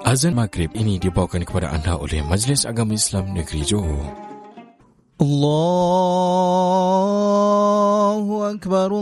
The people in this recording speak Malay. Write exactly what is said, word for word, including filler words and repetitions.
Azan Maghrib ini dibawakan kepada anda oleh Majlis Agama Islam Negeri Johor. Allahu Akbar.